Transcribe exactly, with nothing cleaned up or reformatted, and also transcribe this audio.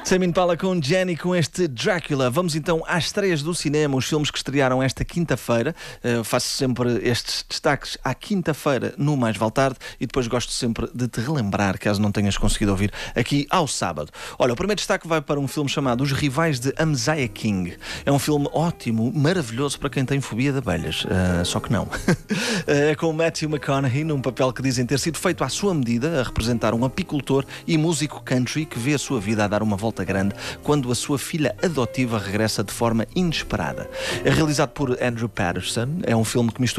Tame Impala com Jenny, com este Drácula. Vamos então às estreias do cinema, os filmes que estrearam esta quinta-feira. Uh, faço sempre estes destaques à quinta-feira no Mais Vale Tarde e depois gosto sempre de te relembrar, caso não tenhas conseguido ouvir, aqui ao sábado. Olha, o primeiro destaque vai para um filme chamado Os Rivais de Amaziah King. É um filme ótimo, maravilhoso para quem tem fobia de abelhas, uh, só que não. É com Matthew McConaughey num papel que dizem ter sido feito à sua medida, a representar um apicultor e músico country que vê a sua vida a dar uma volta grande quando a sua filha adotiva regressa de forma inesperada. É realizado por Andrew Patterson, é um filme que mistura